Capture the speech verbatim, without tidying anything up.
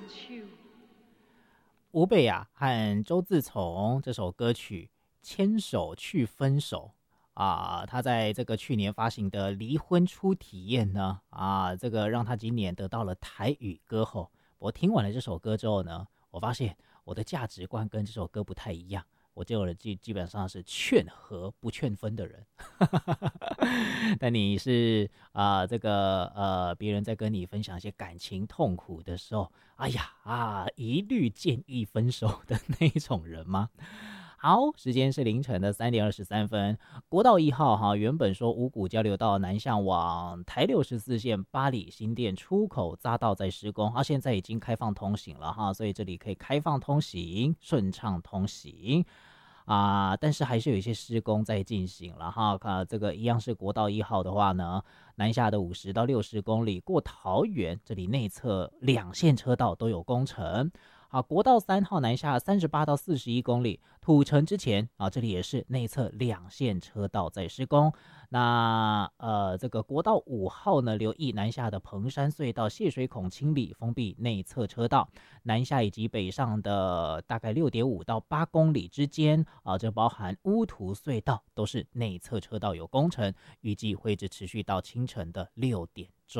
吴蓓雅和周自从这首歌曲《牵手去分手》啊，他在这个去年发行的《离婚初体验》呢，啊，这个让他今年得到了台语歌后。我听完了这首歌之后呢，我发现我的价值观跟这首歌不太一样。我这种人基基本上是劝和不劝分的人，但你是啊、呃，这个呃，别人在跟你分享一些感情痛苦的时候，哎呀啊，一律建议分手的那一种人吗？好，时间是凌晨的三点二十三分。国道一号哈，原本说五股交流道南向往台六十四线八里新店出口匝道在施工，啊，现在已经开放通行了哈，所以这里可以开放通行，顺畅通行。啊，但是还是有一些施工在进行了哈。啊，这个一样是国道一号的话呢，南下的五十到六十公里过桃园，这里内侧两线车道都有工程。啊，国道三号南下三十八到四十一公里，土城之前啊，这里也是内侧两线车道在施工。那呃，这个国道五号呢，留意南下的彭山隧道泄水孔清理，封闭内侧车道。南下以及北上的大概六点五到八公里之间啊，这包含乌涂隧道都是内侧车道有工程，预计会一直持续到清晨的六点钟。